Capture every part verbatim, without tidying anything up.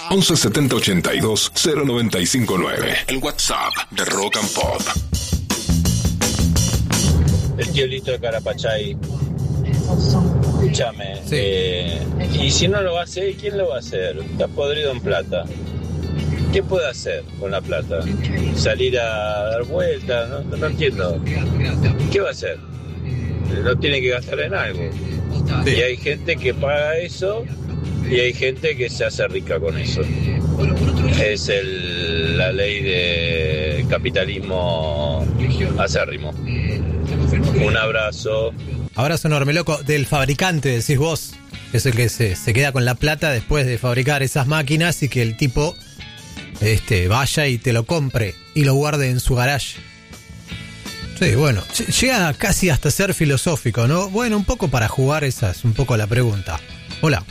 once setenta ochenta y dos cero noventa y cinco nueve. El WhatsApp de Rock and Pop. El tío Lito de Carapachay. Escúchame. Sí. Eh, y si no lo va a hacer, ¿quién lo va a hacer? Está podrido en plata. ¿Qué puede hacer con la plata? ¿Salir a dar vueltas? No, no entiendo. ¿Qué va a hacer? Lo tiene que gastar en algo. Sí. Y hay gente que paga eso y hay gente que se hace rica con eso. Es el, la ley de capitalismo acérrimo. Un abrazo. Abrazo enorme, loco. Del fabricante, decís vos. Es el que se, se queda con la plata después de fabricar esas máquinas y que el tipo este, vaya y te lo compre y lo guarde en su garage. Sí, bueno, llega casi hasta ser filosófico, ¿no? Bueno, un poco para jugar, esa es un poco la pregunta. Hola.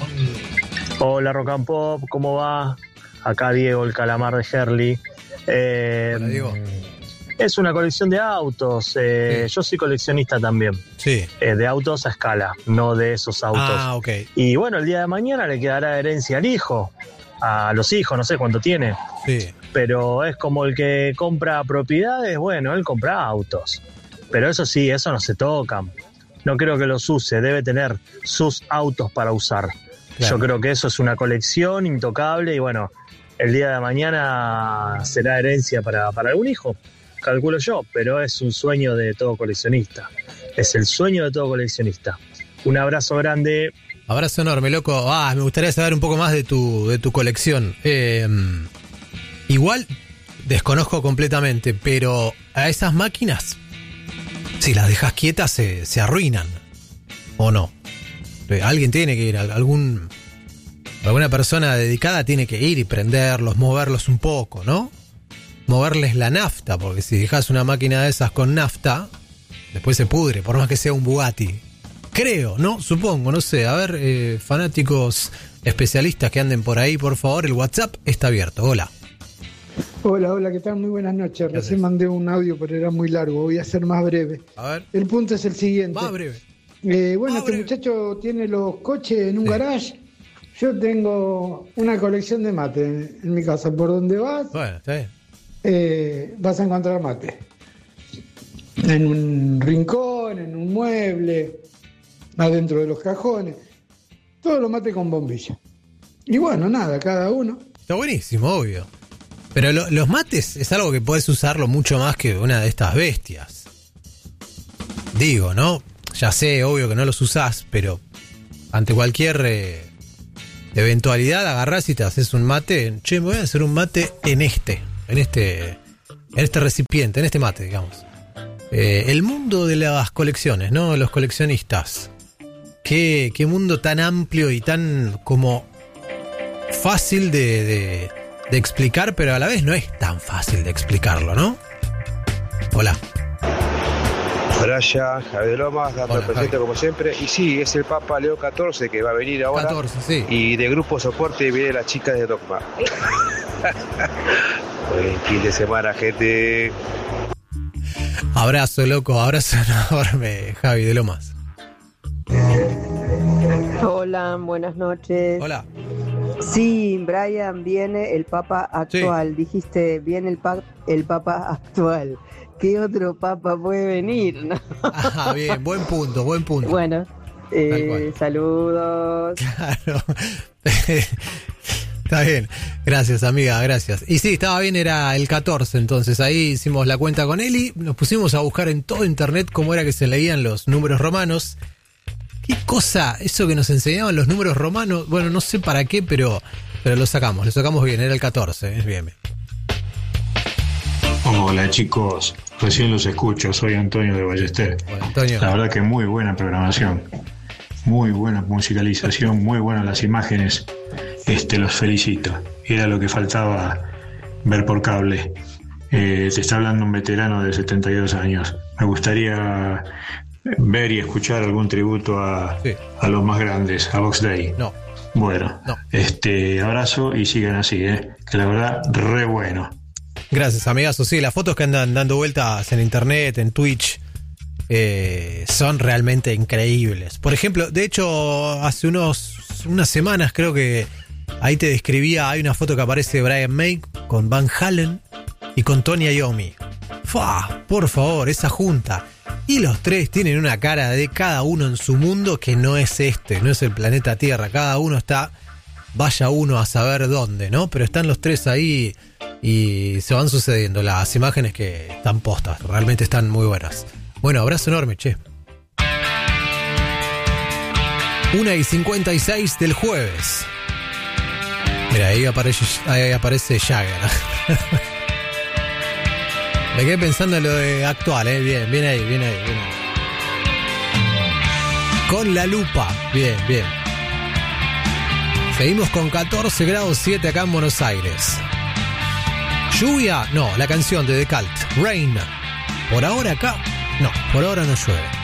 Hola Rock and Pop, ¿cómo va? Acá Diego, el calamar de Herley. Eh, Hola, Diego. Es una colección de autos. Eh, Sí. Yo soy coleccionista también. Sí. Eh, de autos a escala, no de esos autos. Ah, ok. Y bueno, el día de mañana le quedará herencia al hijo, a los hijos, no sé cuánto tiene. Sí. Pero es como el que compra propiedades, bueno, él compra autos. Pero eso sí, eso no se tocan. No creo que los use, debe tener sus autos para usar. Claro. Yo creo que eso es una colección intocable y bueno, el día de mañana será herencia para, para algún hijo, calculo yo, pero es un sueño de todo coleccionista. Es el sueño de todo coleccionista. Un abrazo grande. Abrazo enorme, loco. Ah, me gustaría saber un poco más de tu, de tu colección. Eh, igual desconozco completamente, pero a esas máquinas, si las dejas quietas, se, se arruinan. ¿O no? Alguien tiene que ir, algún, alguna persona dedicada tiene que ir y prenderlos, moverlos un poco, ¿no? Moverles la nafta, porque si dejas una máquina de esas con nafta, después se pudre, por más que sea un Bugatti. Creo, ¿no? Supongo, no sé. A ver, eh, fanáticos especialistas que anden por ahí, por favor, el WhatsApp está abierto. Hola. Hola, hola, ¿qué tal? Muy buenas noches. Gracias. Recién mandé un audio, pero era muy largo. Voy a ser más breve. A ver, El punto es el siguiente. más breve. Eh, bueno, Más este breve. muchacho tiene los coches en un Sí. garage. Yo tengo una colección de mate en, en mi casa. Por donde vas, Bueno, está bien. eh, vas a encontrar mate. En un rincón, en un mueble, adentro de los cajones. Todos los mates con bombilla. Y bueno, nada, cada uno. Está buenísimo, obvio. Pero lo- los mates es algo que podés usarlo mucho más que una de estas bestias. Digo, ¿no? Ya sé, obvio que no los usás, pero ante cualquier eh, eventualidad agarrás y te haces un mate. Che, me voy a hacer un mate en este, en este, en este recipiente, en este mate, digamos. Eh, el mundo de las colecciones, ¿no? Los coleccionistas. Qué, qué mundo tan amplio y tan como fácil de, de, de explicar, pero a la vez no es tan fácil de explicarlo, ¿no? Hola. Brian, Javier Lomas, dando Hola, presente Javi. como siempre. Y sí, es el Papa Leo catorce que va a venir ahora. catorce, sí. Y de grupo soporte viene la chica de Dogma. Buen fin de semana, gente. Abrazo, loco, abrazo enorme, Javi de Lomas. Hola, buenas noches. Hola. Sí, Brian, viene el Papa actual. Dijiste, viene el, pa- el Papa actual. ¿Qué otro Papa puede venir? ¿No? Ah, bien, buen punto, buen punto. Bueno, Tal eh, cual. saludos. Claro. Está bien. Gracias, amiga, gracias. Y sí, estaba bien, era el catorce, entonces ahí hicimos la cuenta con Eli, nos pusimos a buscar en todo internet cómo era que se leían los números romanos. ¿Qué cosa? Eso que nos enseñaban los números romanos, bueno, no sé para qué, pero, pero lo sacamos, lo sacamos bien, era el catorce, es bien. Hola chicos, recién los escucho, soy Antonio de Ballester. Bueno, Antonio. La verdad que muy buena programación, muy buena musicalización, muy buenas las imágenes, este, los felicito. Era lo que faltaba ver por cable. Eh, te está hablando un veterano de setenta y dos años. Me gustaría ver y escuchar algún tributo a, Sí. a los más grandes, a Box Day. No. Bueno, No. este abrazo y sigan así, eh, que la verdad, re bueno. Gracias, amigazo. Sí, las fotos que andan dando vueltas en internet, en Twitch, eh, son realmente increíbles. Por ejemplo, de hecho, hace unos unas semanas creo que Ahí te describía, hay una foto que aparece de Brian May con Van Halen y con Tony Iommi. ¡Fua! Por favor, esa junta. Y los tres tienen una cara de cada uno en su mundo que no es este, no es el planeta Tierra. Cada uno está, vaya uno a saber dónde, ¿no? Pero están los tres ahí y se van sucediendo las imágenes que están postas. Realmente están muy buenas. Bueno, abrazo enorme, che. una y cincuenta y seis del jueves. Mira, ahí aparece, ahí aparece Jagger. Me quedé pensando en lo de actual, ¿eh? Bien, bien ahí, bien ahí, bien ahí. Con la lupa. Bien, bien. Seguimos con catorce grados siete acá en Buenos Aires. Lluvia, no, la canción de The Cult, Rain. Por ahora acá, no, por ahora no llueve.